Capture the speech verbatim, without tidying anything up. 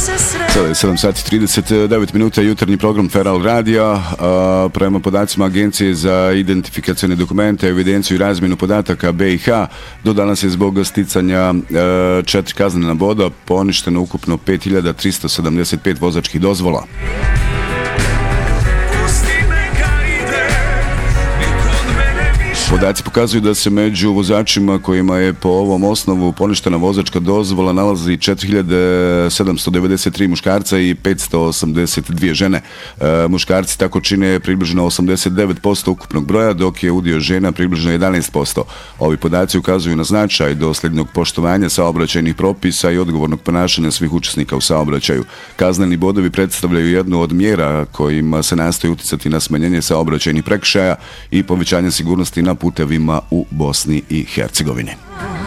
Sada je sedam sati trideset devet minuta, jutarnji program Feral Radija. Prema podacima Agencije za identifikacione dokumente, evidenciju i razmjenu podataka B i H, do danas je zbog sticanja četiri kaznena boda poništeno ukupno pet hiljada tristo sedamdeset pet vozačkih dozvola. Podaci pokazuju da se među vozačima kojima je po ovom osnovu poništena vozačka dozvola nalazi četiri hiljade sedamsto devedeset tri muškarca i petsto osamdeset dvije žene. E, muškarci tako čine približno osamdeset devet posto ukupnog broja, dok je udio žena približno jedanaest posto. Ovi podaci ukazuju na značaj dosljednog poštovanja saobraćajnih propisa i odgovornog ponašanja svih učesnika u saobraćaju. Kazneni bodovi predstavljaju jednu od mjera kojima se nastoji uticati na smanjenje saobraćajnih prekršaja i povećanje sigurnosti na putevima u Bosni i Hercegovini.